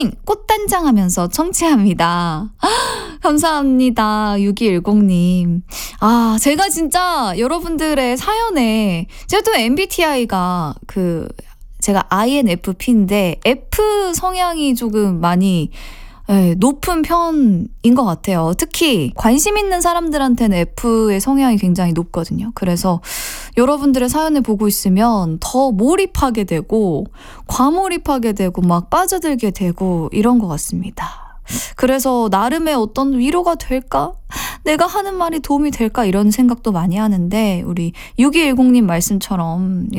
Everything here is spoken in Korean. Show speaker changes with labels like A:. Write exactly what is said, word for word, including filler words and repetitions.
A: 꽃단장 하면서 청취합니다. 감사합니다. 육이일공님. 아, 제가 진짜 여러분들의 사연에, 제가 또 엠비티아이가 그, 제가 아이엔에프피인데, F 성향이 조금 많이 네, 높은 편인 것 같아요. 특히 관심 있는 사람들한테는 F의 성향이 굉장히 높거든요. 그래서 여러분들의 사연을 보고 있으면 더 몰입하게 되고 과몰입하게 되고 막 빠져들게 되고 이런 것 같습니다. 그래서 나름의 어떤 위로가 될까? 내가 하는 말이 도움이 될까? 이런 생각도 많이 하는데 우리 육이일공님 말씀처럼